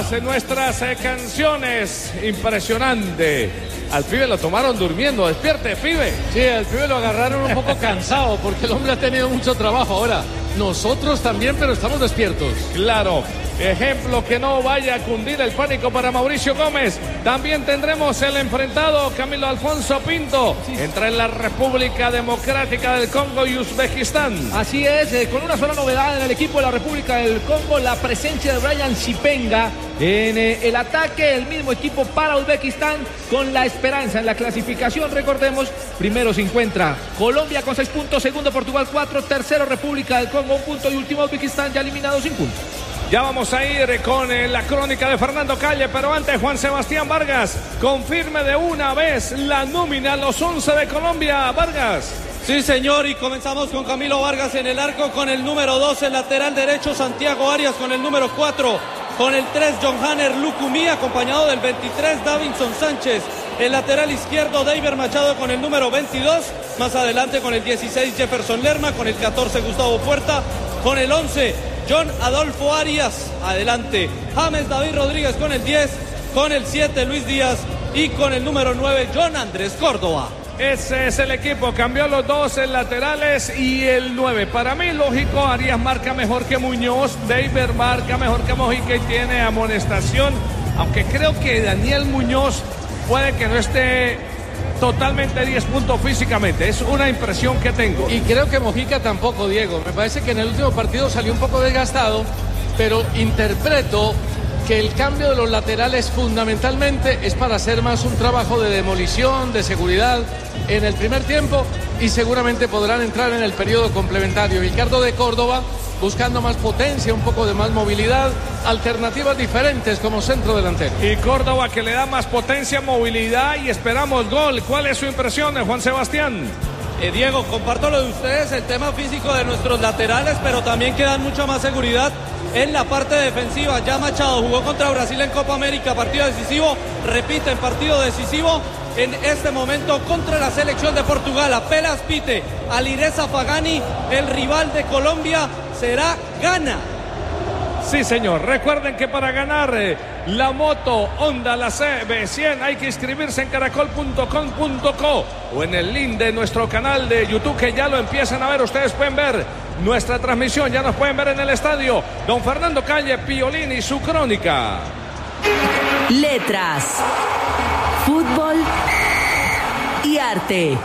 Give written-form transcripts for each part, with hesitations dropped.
todas nuestras canciones. Impresionante. Al pibe lo tomaron durmiendo. Despierte, pibe. Sí, al pibe lo agarraron un poco cansado porque el hombre ha tenido mucho trabajo. Ahora, nosotros también, pero estamos despiertos. Claro. Ejemplo que no vaya a cundir el pánico para Mauricio Gómez. También tendremos el enfrentado Camilo Alfonso Pinto entre la República Democrática del Congo y Uzbekistán. Así es, con una sola novedad en el equipo de la República del Congo, la presencia de Brian Chipenga en el ataque, el mismo equipo para Uzbekistán con la esperanza en la clasificación. Recordemos, primero se encuentra Colombia con 6 puntos, segundo Portugal 4, tercero República del Congo 1 punto y último Uzbekistán ya eliminado sin puntos. Ya vamos a ir con la crónica de Fernando Calle, pero antes Juan Sebastián Vargas, confirme de una vez la nómina, los 11 de Colombia. Vargas. Sí, señor, y comenzamos con Camilo Vargas en el arco, con el número 2, el lateral derecho Santiago Arias, con el número 4, con el 3, John Hanner Lucumí, acompañado del 23, Davinson Sánchez, el lateral izquierdo, David Machado, con el número 22, más adelante con el 16, Jefferson Lerma, con el 14, Gustavo Puerta, con el 11, John Adolfo Arias, adelante, James David Rodríguez con el 10, con el 7, Luis Díaz, y con el número 9, John Andrés Córdoba. Ese es el equipo, cambió los dos laterales y el 9. Para mí, lógico, Arias marca mejor que Muñoz, David marca mejor que Mojica y tiene amonestación, aunque creo que Daniel Muñoz puede que no esté totalmente 10 puntos físicamente, es una impresión que tengo. Y creo que Mojica tampoco, Diego. Me parece que en el último partido salió un poco desgastado, pero interpreto que el cambio de los laterales fundamentalmente es para hacer más un trabajo de demolición, de seguridad en el primer tiempo, y seguramente podrán entrar en el periodo complementario. Ricardo de Córdoba buscando más potencia, un poco de más movilidad, alternativas diferentes como centro delantero. Y Córdoba que le da más potencia, movilidad y esperamos gol. ¿Cuál es su impresión, Juan Sebastián? Diego, comparto lo de ustedes, el tema físico de nuestros laterales, pero también queda mucha más seguridad en la parte defensiva. Ya Machado jugó contra Brasil en Copa América, partido decisivo, repite en partido decisivo en este momento contra la selección de Portugal. Apenas pite Alireza Pagani, el rival de Colombia será Ghana. Sí, señor. Recuerden que para ganar la moto Honda, la CB100, hay que inscribirse en caracol.com.co o en el link de nuestro canal de YouTube, que ya lo empiezan a ver. Ustedes pueden ver nuestra transmisión, ya nos pueden ver en el estadio. Don Fernando Calle, Piolín y su crónica. Letras, fútbol y arte.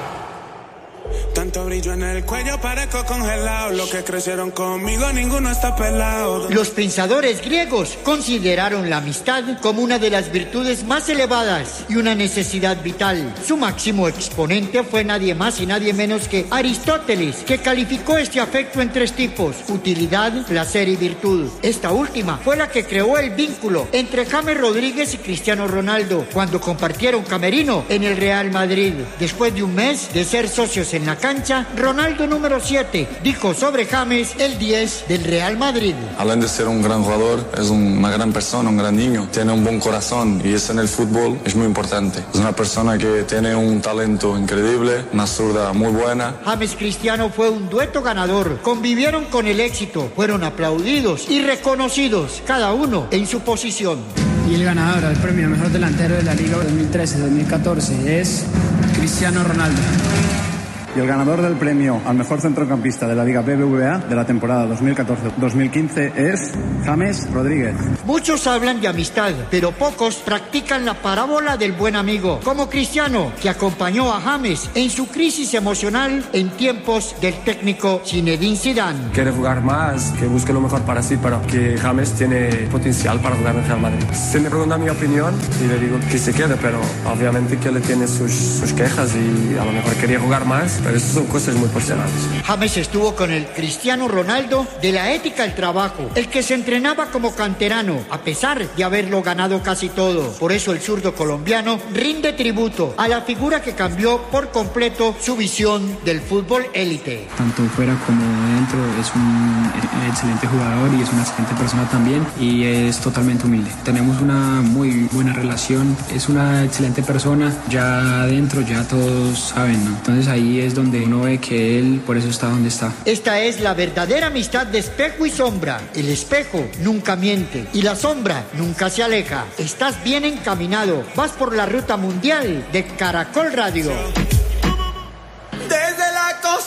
Tanto brillo en el cuello, parezco congelado. Los que crecieron conmigo, ninguno está pelado. Los pensadores griegos consideraron la amistad como una de las virtudes más elevadas y una necesidad vital. Su máximo exponente fue nadie más y nadie menos que Aristóteles, que calificó este afecto en 3 tipos: utilidad, placer y virtud. Esta última fue la que creó el vínculo entre James Rodríguez y Cristiano Ronaldo cuando compartieron camerino en el Real Madrid. Después de un mes de ser socios en la cancha, Ronaldo, número 7, dijo sobre James, el 10 del Real Madrid. Además de ser un gran jugador, es una gran persona, un gran niño, tiene un buen corazón, y eso en el fútbol es muy importante. Es una persona que tiene un talento increíble, una zurda muy buena. James Cristiano fue un dueto ganador, convivieron con el éxito, fueron aplaudidos y reconocidos, cada uno en su posición. Y el ganador al premio Mejor Delantero de la Liga 2013-2014 es Cristiano Ronaldo. Y el ganador del premio al mejor centrocampista de la Liga BBVA de la temporada 2014-2015 es James Rodríguez. Muchos hablan de amistad, pero pocos practican la parábola del buen amigo, como Cristiano, que acompañó a James en su crisis emocional en tiempos del técnico Zinedine Zidane. Quiere jugar más, que busque lo mejor para sí, pero que James tiene potencial para jugar en Real Madrid. Se me pregunta mi opinión y le digo que se quede, pero obviamente que le tiene sus quejas y a lo mejor quería jugar más. Pero eso son cosas muy personales. James estuvo con el Cristiano Ronaldo de la ética al trabajo, el que se entrenaba como canterano, a pesar de haberlo ganado casi todo. Por eso el zurdo colombiano rinde tributo a la figura que cambió por completo su visión del fútbol élite. Tanto fuera como dentro es un excelente jugador y es una excelente persona también, y es totalmente humilde. Tenemos una muy buena relación, es una excelente persona. Ya adentro ya todos saben, ¿no? Entonces ahí es donde uno ve que él por eso está donde está. Esta es la verdadera amistad de espejo y sombra. El espejo nunca miente y la sombra nunca se aleja. Estás bien encaminado. Vas por la ruta mundial de Caracol Radio. Desde